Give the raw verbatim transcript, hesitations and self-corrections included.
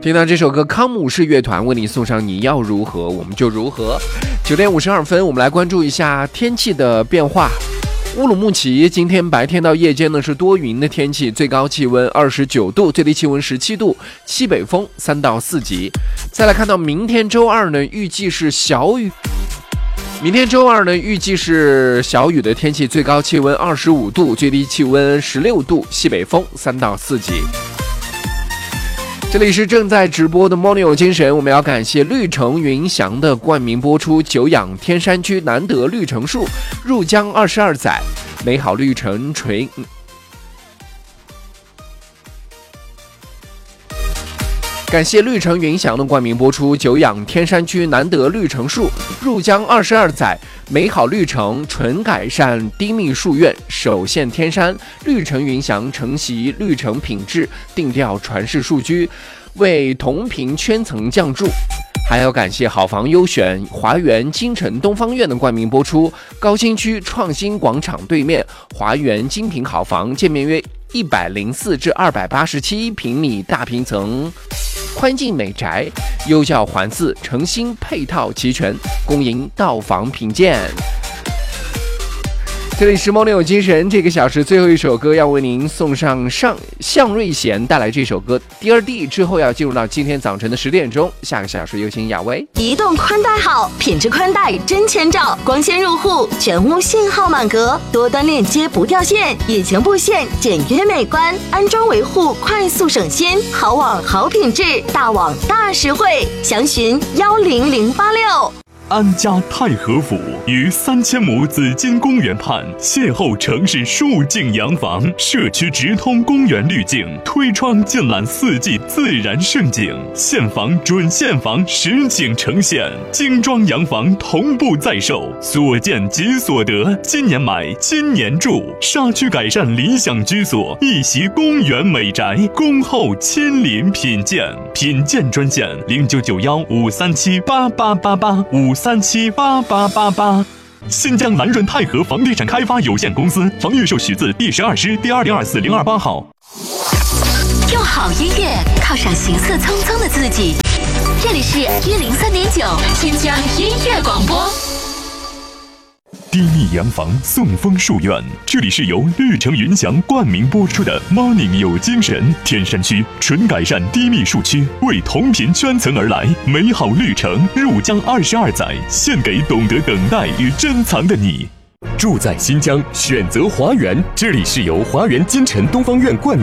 听到这首歌，康姆士乐团为你送上你要如何我们就如何。九点五十二分，我们来关注一下天气的变化。乌鲁木齐今天白天到夜间呢是多云的天气，最高气温二十九度，最低气温十七度，西北风三到四级。再来看到明天周二呢，预计是小雨。明天周二呢，预计是小雨的天气，最高气温二十五度，最低气温十六度，西北风三到四级。这里是正在直播的 Morning 有精神，我们要感谢绿城云翔的冠名播出。久仰天山区难得绿城树，入江二十二载，美好绿城垂。感谢绿城云翔的冠名播出。久仰天山区难得绿城树，入江二十二载，美好绿城纯改善低密树院，首现天山。绿城云翔承袭绿城品质，定调传世数居，为同频圈层降注。还要感谢好房优选华园金城东方院的冠名播出。高新区创新广场对面，华园精品好房，建面约一百零四至二百八十七平米大平层。宽进美宅，优教环伺，诚心配套齐全，恭迎到访品鉴。这里是Morning有精神，这个小时最后一首歌要为您送上上向瑞贤带来这首歌《第二地》，之后要进入到今天早晨的十点钟，下个小时有请亚威。 移动宽带好，品质宽带真前兆，光纤入户，全屋信号满格，多端链接不掉线，引擎布线简约美观，安装维护快速省心，好网好品质，大网大实惠，详询幺零零八六。 安家太和府于三千亩紫金公园畔，邂逅城市数景洋房，社区直通公园滤镜，推窗尽览四季自然盛景，现房准现房实景呈现，精装洋房同步在售，所见即所得，今年买今年住，沙区改善理想居所，一席公园美宅，恭候亲临品鉴，品鉴专线零九九幺五三七八八八八五三七八八八八。新疆南润泰和房地产开发有限公司房预售许字第十二师第二零二四零二八号。 用好音乐犒赏行色匆匆的自己，这里是一零三点九新疆音乐广播。 低密洋房送风树院，这里是由绿城云翔冠名播出的 Morning 有精神。天山区纯改善低密树区，为同频圈层而来，美好绿城入江二十二载，献给懂得等待与珍藏的你。 住在新疆，选择华园，这里是由华园金城东方院冠名